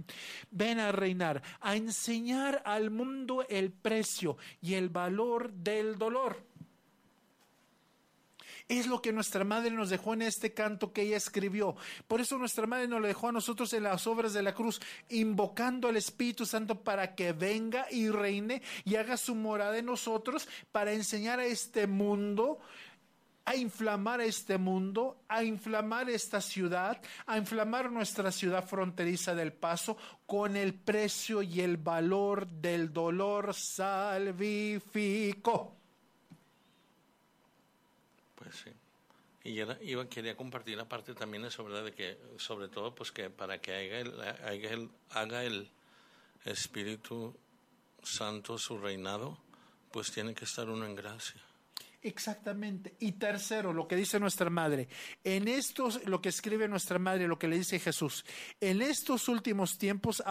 ven a reinar, a enseñar al mundo el precio y el valor del dolor. Es lo que nuestra madre nos dejó en este canto que ella escribió. Por eso nuestra madre nos lo dejó a nosotros en las obras de la cruz, invocando al Espíritu Santo para que venga y reine y haga su morada en nosotros, para enseñar a este mundo, a inflamar a este mundo, a inflamar esta ciudad, a inflamar nuestra ciudad fronteriza del Paso con el precio y el valor del dolor salvífico. Pues sí. Y quería compartir la parte también eso, ¿verdad? De que, sobre todo, pues que para que haga el Espíritu Santo su reinado, pues tiene que estar uno en gracia. Exactamente. Y tercero, lo que dice nuestra madre, lo que escribe nuestra madre, lo que le dice Jesús, en estos últimos tiempos